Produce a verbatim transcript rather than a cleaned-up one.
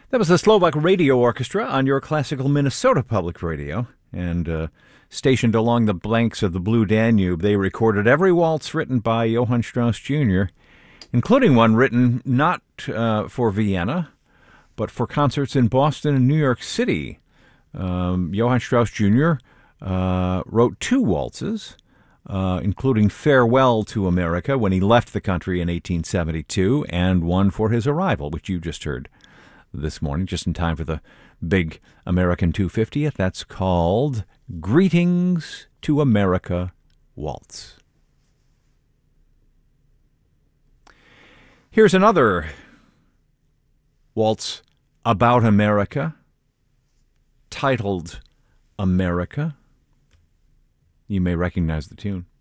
That was the Slovak Radio Orchestra on your classical Minnesota Public Radio, and uh, stationed along the banks of the Blue Danube. They recorded every waltz written by Johann Strauss Junior, including one written not uh, for Vienna, but for concerts in Boston and New York City. Um, Johann Strauss Junior uh, wrote two waltzes, uh, including Farewell to America when he left the country in eighteen seventy-two, and one for his arrival, which you just heard this morning, just in time for the big American two hundred fiftieth. That's called Greetings to America Waltz. Here's another waltz about America, titled America. You may recognize the tune.